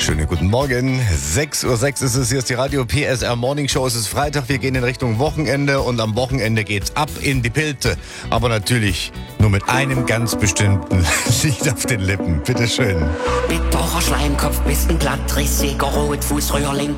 Schönen guten Morgen. 6:06 Uhr ist es. Hier ist die Radio PSR Morning Show. Es ist Freitag. Wir gehen in Richtung Wochenende und am Wochenende geht's ab in die Pilte. Aber natürlich nur mit einem ganz bestimmten Lied auf den Lippen. Bitteschön. Bitterer Schleimkopf, bist ein Glatt, rissiger Rotfußröhrling.